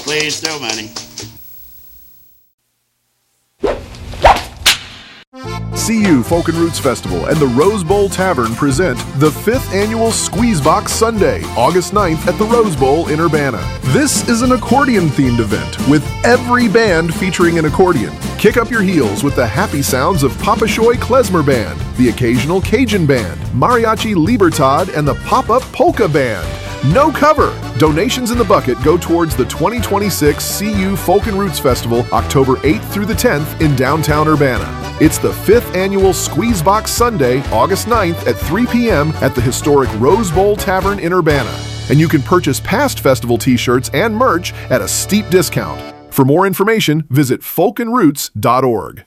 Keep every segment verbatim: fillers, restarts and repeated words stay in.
Please do, Manny. C U Folk and Roots Festival and the Rose Bowl Tavern present the fifth annual Squeezebox Sunday, August ninth at the Rose Bowl in Urbana. This is an accordion-themed event with every band featuring an accordion. Kick up your heels with the happy sounds of Papa Shoy Klezmer Band, the occasional Cajun Band, Mariachi Libertad, and the Pop-Up Polka Band. No cover! Donations in the bucket go towards the twenty twenty-six C U Folk and Roots Festival, October eighth through the tenth in downtown Urbana. It's the fifth annual Squeezebox Sunday, August ninth at three p.m. at the historic Rose Bowl Tavern in Urbana. And you can purchase past festival t-shirts and merch at a steep discount. For more information, visit folk and roots dot org.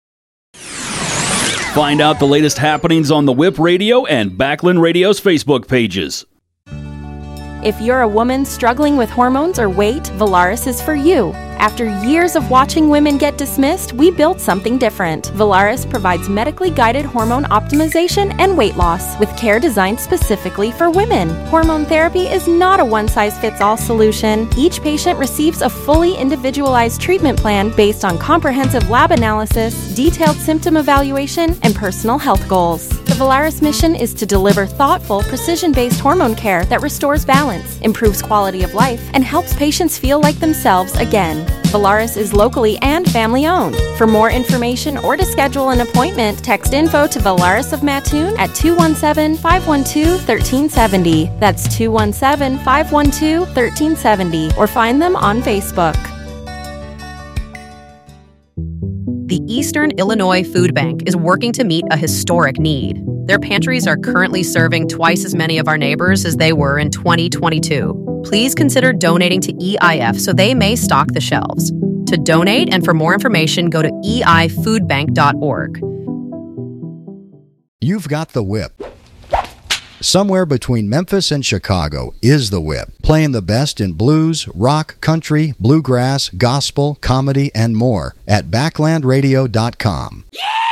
Find out the latest happenings on the Whip Radio and Backland Radio's Facebook pages. If you're a woman struggling with hormones or weight, Valaris is for you. After years of watching women get dismissed, we built something different. Valaris provides medically guided hormone optimization and weight loss with care designed specifically for women. Hormone therapy is not a one-size-fits-all solution. Each patient receives a fully individualized treatment plan based on comprehensive lab analysis, detailed symptom evaluation, and personal health goals. The Valaris mission is to deliver thoughtful, precision-based hormone care that restores balance, improves quality of life, and helps patients feel like themselves again. Valaris is locally and family-owned. For more information or to schedule an appointment, text info to Valaris of Mattoon at two one seven, five one two, one three seven zero. That's two one seven, five one two, one three seven zero. Or find them on Facebook. The Eastern Illinois Food Bank is working to meet a historic need. Their pantries are currently serving twice as many of our neighbors as they were in twenty twenty-two. Please consider donating to E I F so they may stock the shelves. To donate and for more information, go to e i food bank dot org. You've got the Whip. Somewhere between Memphis and Chicago is the Whip, playing the best in blues, rock, country, bluegrass, gospel, comedy, and more at backland radio dot com. Yeah!